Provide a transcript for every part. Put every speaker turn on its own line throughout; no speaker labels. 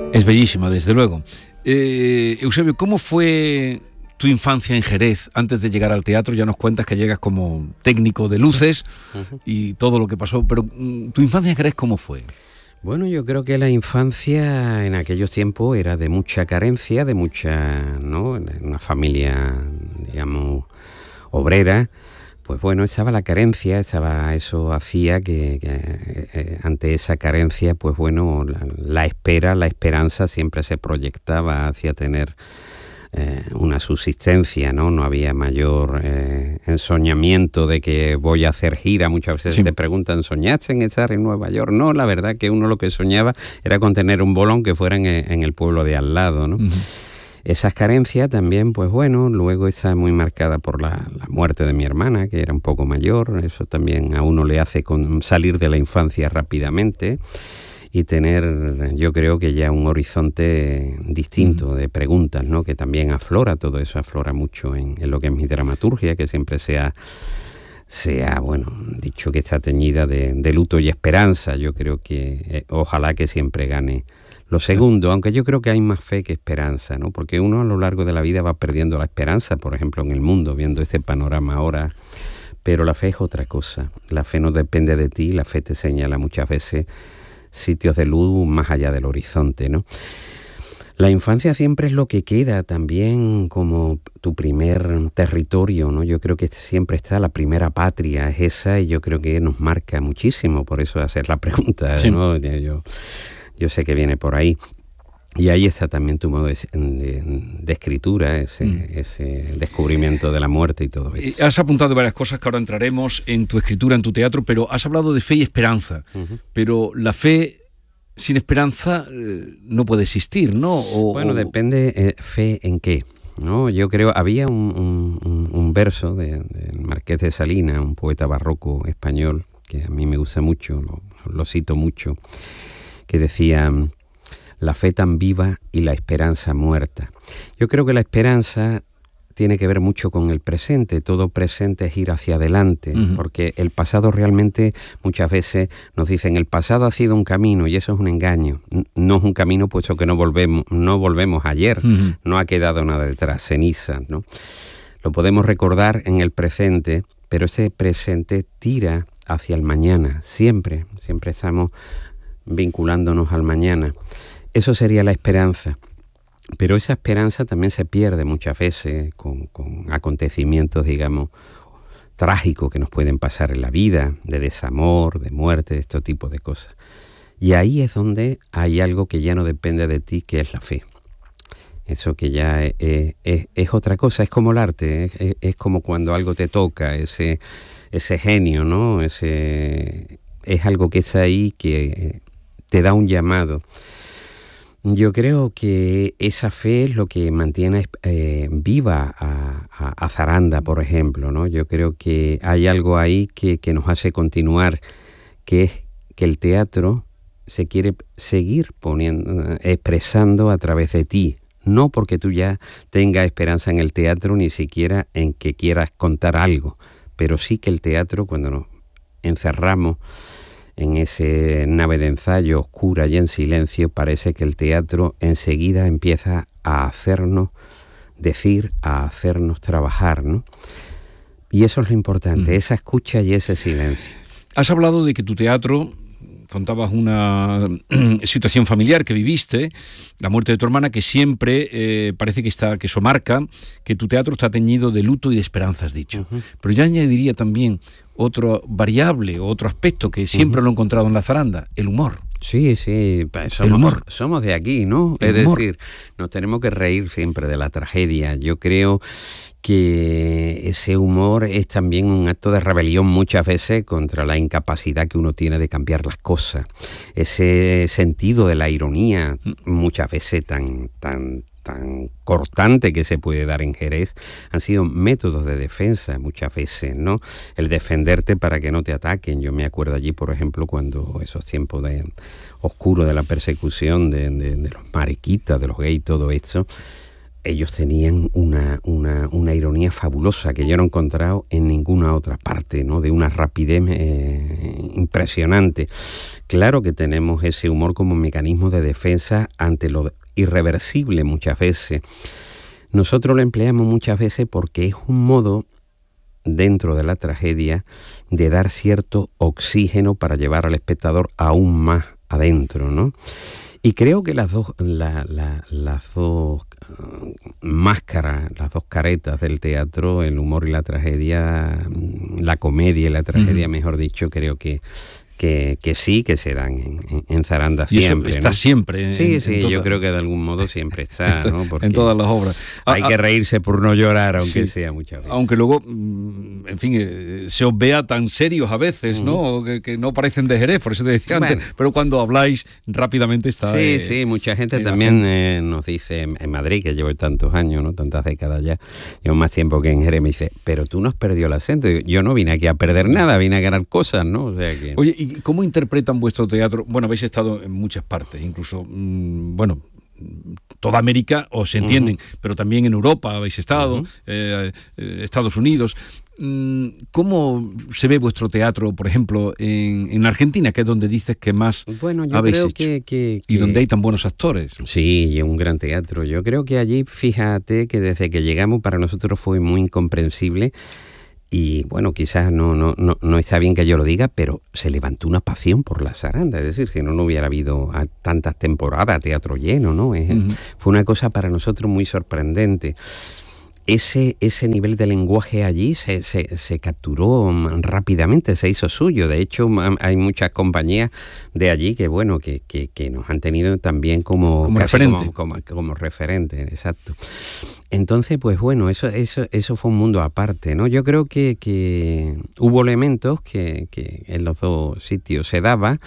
Es bellísima, desde luego. Eusebio, ¿cómo fue tu infancia en Jerez antes de llegar al teatro? Ya nos cuentas que llegas como técnico de luces y todo lo que pasó, pero ¿tu infancia en Jerez cómo fue?
Bueno, yo creo que la infancia en aquellos tiempos era de mucha carencia, de mucha, ¿no? En una familia, digamos, obrera. Pues bueno, estaba la carencia, eso hacía que ante esa carencia, pues bueno, la esperanza siempre se proyectaba hacia tener una subsistencia, ¿no? No había mayor ensoñamiento de que voy a hacer gira. Muchas veces sí te preguntan, ¿soñaste en estar en Nueva York? No, la verdad que uno lo que soñaba era con tener un bolón que fuera en el pueblo de al lado, ¿no? Uh-huh. Esas carencias también, pues bueno, luego está muy marcada por la muerte de mi hermana, que era un poco mayor. Eso también a uno le hace salir de la infancia rápidamente y tener, yo creo que ya un horizonte distinto de preguntas, ¿no? Que también aflora, todo eso aflora mucho en lo que es mi dramaturgia, que siempre sea bueno, dicho que está teñida de luto y esperanza. Yo creo que ojalá que siempre gane lo segundo, aunque yo creo que hay más fe que esperanza, ¿no? Porque uno a lo largo de la vida va perdiendo la esperanza, por ejemplo, en el mundo, viendo este panorama ahora. Pero la fe es otra cosa. La fe no depende de ti, la fe te señala muchas veces sitios de luz más allá del horizonte, ¿no? La infancia siempre es lo que queda también como tu primer territorio, ¿no? Yo creo que siempre está la primera patria, es esa, y yo creo que nos marca muchísimo, por eso hacer la pregunta, sí, ¿no? Yo sé que viene por ahí. Y ahí está también tu modo de escritura, ese descubrimiento de la muerte y todo eso.
Has apuntado varias cosas que ahora entraremos en tu escritura, en tu teatro, pero has hablado de fe y esperanza. Uh-huh. Pero la fe sin esperanza no puede existir, ¿no?
Bueno, depende fe en qué, ¿no? Yo creo, había un verso del Marqués de Salinas, un poeta barroco español, que a mí me gusta mucho, lo cito mucho, que decía: la fe tan viva y la esperanza muerta. Yo creo que la esperanza tiene que ver mucho con el presente. Todo presente es ir hacia adelante, uh-huh, porque el pasado realmente muchas veces nos dicen el pasado ha sido un camino, y eso es un engaño. No es un camino puesto que no volvemos ayer, uh-huh, no ha quedado nada detrás, cenizas, ¿no? Lo podemos recordar en el presente, pero ese presente tira hacia el mañana, siempre estamos vinculándonos al mañana. Eso sería la esperanza. Pero esa esperanza también se pierde muchas veces con acontecimientos, digamos, trágicos que nos pueden pasar en la vida, de desamor, de muerte, de este tipo de cosas. Y ahí es donde hay algo que ya no depende de ti, que es la fe. Eso que ya es otra cosa, es como el arte, es como cuando algo te toca, ese genio, ¿no? Es algo que está ahí, que te da un llamado. Yo creo que esa fe es lo que mantiene viva a Zaranda, por ejemplo, ¿no? Yo creo que hay algo ahí que nos hace continuar, que es que el teatro se quiere seguir expresando a través de ti. No porque tú ya tengas esperanza en el teatro, ni siquiera en que quieras contar algo, pero sí que el teatro, cuando nos encerramos en ese nave de ensayo oscura y en silencio, parece que el teatro enseguida empieza a hacernos decir, a hacernos trabajar, ¿no? Y eso es lo importante, esa escucha y ese silencio.
Has hablado de que tu teatro, contabas una situación familiar que viviste, la muerte de tu hermana, que siempre parece que eso marca que tu teatro está teñido de luto y de esperanza, has dicho. Uh-huh. Pero yo añadiría también otra variable, otro aspecto que siempre lo he encontrado en la zaranda, el humor.
Sí, somos de aquí, ¿no? Es decir, nos tenemos que reír siempre de la tragedia. Yo creo que ese humor es también un acto de rebelión muchas veces contra la incapacidad que uno tiene de cambiar las cosas. Ese sentido de la ironía, muchas veces tan cortante que se puede dar en Jerez, han sido métodos de defensa muchas veces, ¿no? El defenderte para que no te ataquen. Yo me acuerdo allí, por ejemplo, cuando esos tiempos oscuros de la persecución de los mariquitas, de los gays, todo esto, ellos tenían una ironía fabulosa que yo no he encontrado en ninguna otra parte, ¿no? De una rapidez impresionante. Claro que tenemos ese humor como mecanismo de defensa ante lo irreversible muchas veces. Nosotros lo empleamos muchas veces porque es un modo, dentro de la tragedia, de dar cierto oxígeno para llevar al espectador aún más adentro, ¿no? Y creo que las dos máscaras, las dos caretas del teatro, el humor y la tragedia, la comedia y la tragedia, mejor dicho, creo que sí, que se dan en zaranda siempre.
Y eso está, ¿no? Siempre.
Sí, yo creo que de algún modo siempre está, ¿no? Porque
en todas las obras.
Hay que reírse por no llorar, aunque sea muchas veces.
Aunque luego, en fin, se os vea tan serios a veces, ¿no? Que no parecen de Jerez, por eso te decía antes, pero cuando habláis rápidamente está...
Sí, mucha gente también nos dice, en Madrid, que llevo tantos años, ¿no? Tantas décadas ya, llevo más tiempo que en Jerez, me dice, pero tú no has perdido el acento. Yo no vine aquí a perder nada, vine a ganar cosas, ¿no? O sea que...
Oye, ¿y cómo interpretan vuestro teatro? Bueno, habéis estado en muchas partes, incluso, toda América os entienden, pero también en Europa habéis estado, Estados Unidos. ¿Cómo se ve vuestro teatro, por ejemplo, en Argentina, que es donde dices que más habéis
creo
hecho? Y donde hay tan buenos actores.
Sí, y un gran teatro. Yo creo que allí, fíjate que desde que llegamos para nosotros fue muy incomprensible. Y bueno, quizás no está bien que yo lo diga, pero se levantó una pasión por la zaranda. Es decir, si no hubiera habido tantas temporadas, teatro lleno, ¿no? Fue una cosa para nosotros muy sorprendente. Ese nivel de lenguaje allí se capturó rápidamente, se hizo suyo. De hecho, hay muchas compañías de allí que nos han tenido también como
referente.
Como referente, exacto. Entonces, pues bueno, eso fue un mundo aparte, ¿no? Yo creo que hubo elementos que en los dos sitios se daba.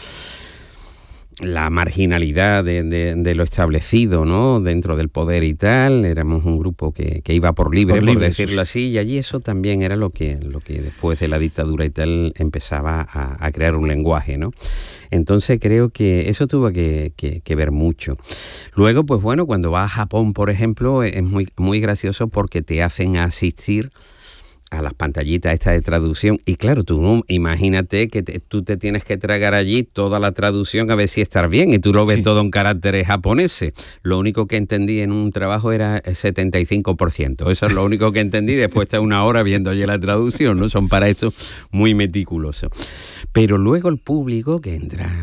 La marginalidad de lo establecido, ¿no? Dentro del poder y tal, éramos un grupo que iba por libre, por decirlo así, y allí eso también era lo que después de la dictadura y tal empezaba a crear un lenguaje, ¿no? Entonces creo que eso tuvo que ver mucho. Luego, pues bueno, cuando vas a Japón, por ejemplo, es muy, muy gracioso porque te hacen asistir a las pantallitas estas de traducción, y claro, tú imagínate que tú te tienes que tragar allí toda la traducción a ver si está bien, y tú lo ves todo en caracteres japoneses. Lo único que entendí en un trabajo era el 75%, eso es lo único que entendí, después de una hora viendo allí la traducción, ¿no? Son para esto muy meticulosos. Pero luego el público que entra,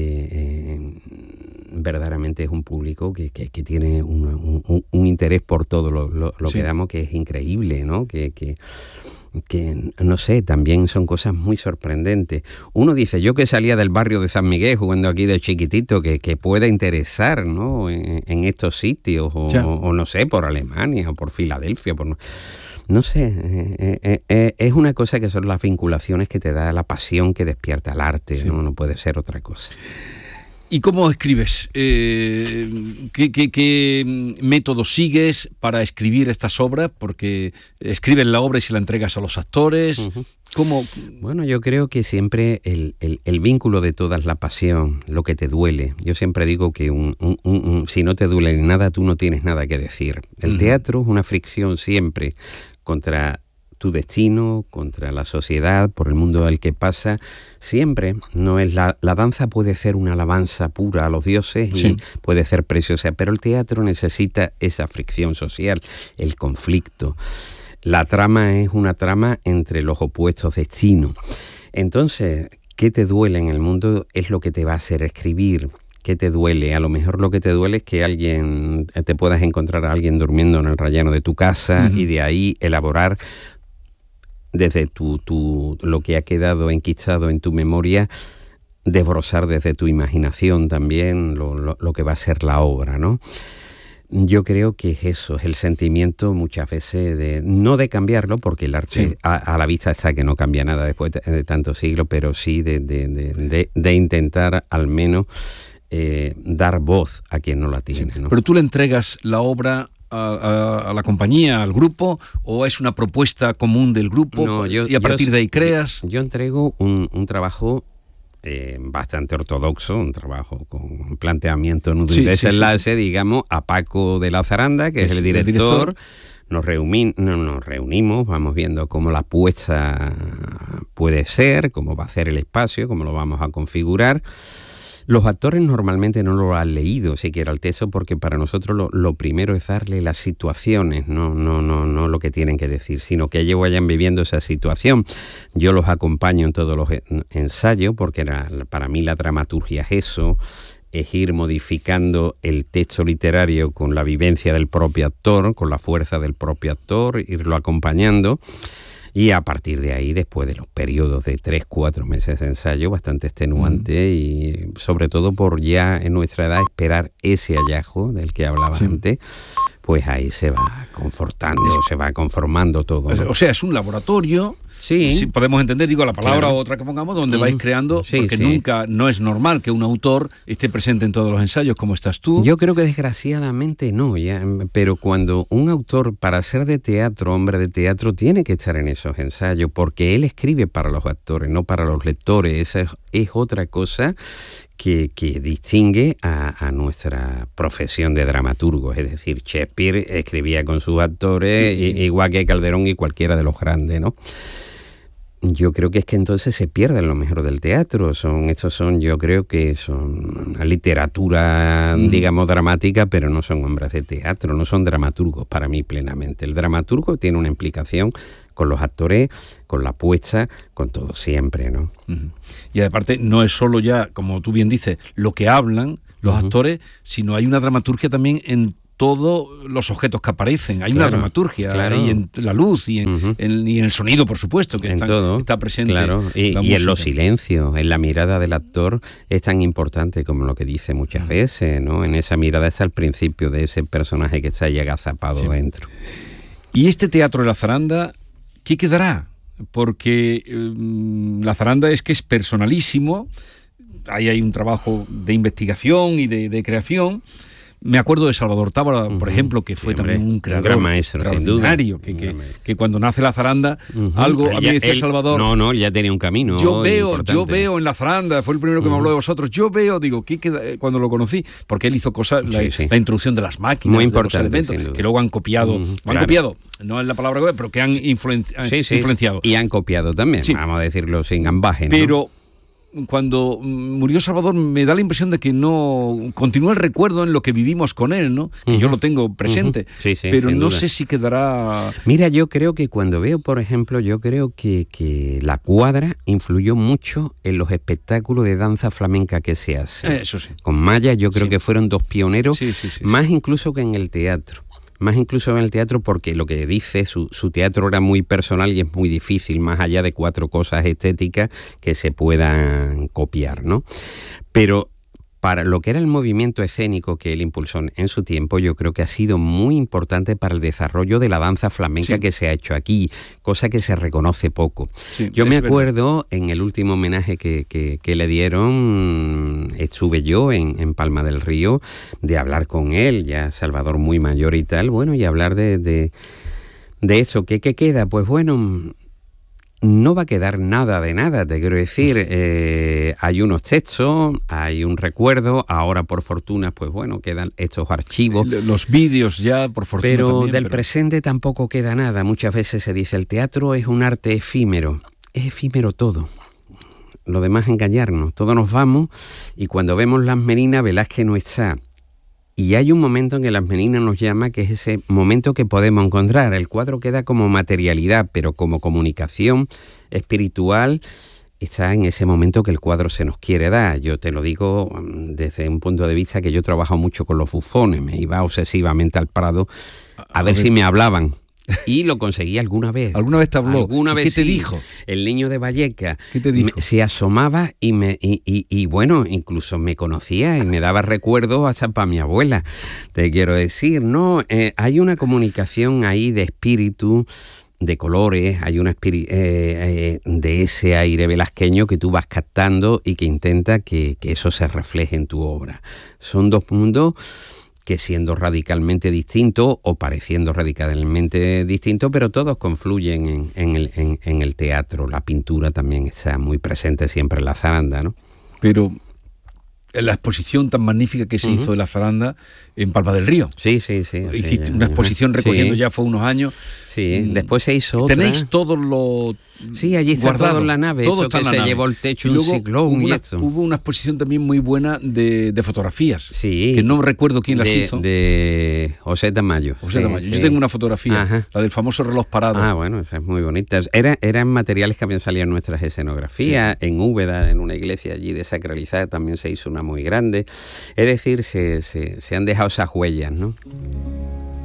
verdaderamente es un público que tiene un interés por todo lo que damos, que es increíble, ¿no? Que no sé, también son cosas muy sorprendentes. Uno dice, yo que salía del barrio de San Miguel jugando aquí de chiquitito, que pueda interesar, ¿no? En estos sitios, o no sé, por Alemania, o por Filadelfia, no sé, es una cosa que son las vinculaciones que te da la pasión que despierta el arte, no puede ser otra cosa.
¿Y cómo escribes? ¿Qué método sigues para escribir estas obras? Porque escribes la obra y se la entregas a los actores. ¿Cómo?
Bueno, yo creo que siempre el vínculo de todas, la pasión, lo que te duele. Yo siempre digo que si no te duele nada, tú no tienes nada que decir. El teatro es una fricción siempre contra tu destino, contra la sociedad, por el mundo al que pasa, siempre no es la danza puede ser una alabanza pura a los dioses y puede ser preciosa, pero el teatro necesita esa fricción social, el conflicto. La trama es una trama entre los opuestos destinos. Entonces, ¿qué te duele en el mundo? Es lo que te va a hacer escribir. ¿Qué te duele? A lo mejor lo que te duele es que te puedas encontrar a alguien durmiendo en el rellano de tu casa y de ahí elaborar desde lo que ha quedado enquistado en tu memoria, desbrozar desde tu imaginación también lo que va a ser la obra, ¿no? Yo creo que eso es el sentimiento muchas veces no de cambiarlo, porque el arte a la vista está que no cambia nada después de tantos siglos, pero sí de intentar al menos dar voz a quien no la tiene, ¿no?
Pero tú le entregas la obra a la compañía, al grupo, o es una propuesta común del grupo y a partir de ahí creas.
Yo entrego un trabajo bastante ortodoxo, un trabajo con planteamiento, nudo y desenlace, digamos, a Paco de la Zaranda, que es el director. Nos reunimos, vamos viendo cómo la puesta puede ser, cómo va a ser el espacio, cómo lo vamos a configurar. Los actores normalmente no lo han leído siquiera el texto, porque para nosotros lo primero es darle las situaciones, no lo que tienen que decir, sino que ellos vayan viviendo esa situación. Yo los acompaño en todos los ensayos, porque para mí la dramaturgia es eso, es ir modificando el texto literario con la vivencia del propio actor, con la fuerza del propio actor, irlo acompañando. Y a partir de ahí, después de los periodos de 3-4 meses de ensayo, bastante extenuante, y sobre todo por ya en nuestra edad esperar ese hallazgo del que hablaba antes, pues ahí se va confortando, se va conformando todo, ¿no?
O sea, es un laboratorio. Sí. Si podemos entender, digo, la palabra u otra que pongamos, donde vais creando, porque nunca, no es normal que un autor esté presente en todos los ensayos como estás tú.
Yo creo que desgraciadamente no, pero cuando un autor, para ser de teatro, hombre de teatro, tiene que estar en esos ensayos, porque él escribe para los actores, no para los lectores. Esa es otra cosa que distingue a nuestra profesión de dramaturgos. Es decir, Shakespeare escribía con sus actores, igual que Calderón y cualquiera de los grandes, ¿no? Yo creo que es que entonces se pierde lo mejor del teatro. Yo creo que son una literatura, digamos, dramática, pero no son hombres de teatro, no son dramaturgos para mí plenamente. El dramaturgo tiene una implicación con los actores, con la puesta, con todo siempre, ¿no?
Y aparte no es solo ya, como tú bien dices, lo que hablan los actores, sino hay una dramaturgia también en todos los objetos que aparecen. Hay una dramaturgia ahí en la luz y en el sonido, por supuesto, que está presente.
Claro. Y en los silencios, en la mirada del actor es tan importante como lo que dice muchas veces, ¿no? En esa mirada está el principio de ese personaje que está ahí agazapado dentro.
Y este Teatro de la Zaranda, ¿qué quedará? Porque la Zaranda es que es personalísimo, ahí hay un trabajo de investigación y de creación. Me acuerdo de Salvador Tábara, por ejemplo, que fue también un creador,
un gran maestro,
extraordinario, que cuando nace la Zaranda, algo a mí me decía Salvador.
No, ya tenía un camino.
Yo veo en la Zaranda, fue el primero que me habló de vosotros. Yo veo, digo, cuando lo conocí, porque él hizo cosas, la introducción de las máquinas,
muy
de
importante,
los elementos, que luego han copiado, no es la palabra que pero que han influenciado.
Y han copiado también, vamos a decirlo sin ambaje, ¿no?
Pero cuando murió Salvador me da la impresión de que no continúa el recuerdo en lo que vivimos con él, ¿no? Que yo lo tengo presente, pero no sé si quedará.
Mira, yo creo que cuando veo, por ejemplo, yo creo que la cuadra influyó mucho en los espectáculos de danza flamenca que se hace.
Eso sí.
Con Maya yo creo que fueron dos pioneros, más incluso que en el teatro. Más incluso en el teatro, porque lo que dice, su teatro era muy personal y es muy difícil, más allá de 4 cosas estéticas que se puedan copiar, ¿no? Pero para lo que era el movimiento escénico que él impulsó en su tiempo, yo creo que ha sido muy importante para el desarrollo de la danza flamenca que se ha hecho aquí, cosa que se reconoce poco. Yo me acuerdo, en el último homenaje que le dieron, estuve yo en Palma del Río, de hablar con él, ya Salvador muy mayor y tal, bueno, y hablar de eso. ¿Qué queda? Pues bueno, no va a quedar nada de nada, te quiero decir. Hay unos textos, hay un recuerdo, ahora por fortuna, pues bueno, quedan estos archivos.
Los vídeos ya, por fortuna
pero
también,
del presente tampoco queda nada. Muchas veces se dice, el teatro es un arte efímero. Es efímero todo. Lo demás es engañarnos. Todos nos vamos y cuando vemos Las Meninas, Velázquez no está. Y hay un momento en que Las Meninas nos llama, que es ese momento que podemos encontrar. El cuadro queda como materialidad, pero como comunicación espiritual está en ese momento que el cuadro se nos quiere dar. Yo te lo digo desde un punto de vista que yo trabajo mucho con los bufones. Me iba obsesivamente al Prado a ver si me hablaban. Y lo conseguí alguna vez.
¿Alguna vez te habló?
¿Qué
te dijo?
El niño de Valleca.
¿Qué te dijo?
Se asomaba y bueno, incluso me conocía y me daba recuerdos hasta para mi abuela. Te quiero decir, ¿no? Hay una comunicación ahí de espíritu, de colores, hay una de ese aire velasqueño que tú vas captando y que intenta que eso se refleje en tu obra. Son dos mundos que siendo radicalmente distintos o pareciendo radicalmente distintos, pero todos confluyen en el teatro. La pintura también está muy presente siempre en la zaranda, ¿no?
pero la exposición tan magnífica que se hizo de la zaranda en Palma del Río.
Sí.
Hiciste una exposición recogiendo ya fue unos años.
Sí, después se hizo otra.
Tenéis todos los
Sí, allí está
guardado,
todo en la nave,
todo
eso que se llevó el techo un ciclón y esto.
Hubo una exposición también muy buena de fotografías,
sí,
que no recuerdo quién las hizo.
De José Tamayo.
José Tamayo. Yo tengo una fotografía,
ajá,
la del famoso reloj parado.
Ah, bueno, esa es muy bonita. Eran materiales que habían salido en nuestras escenografías, sí. En Úbeda, en una iglesia allí desacralizada, también se hizo una muy grande. Es decir, se han dejado esas huellas, ¿no?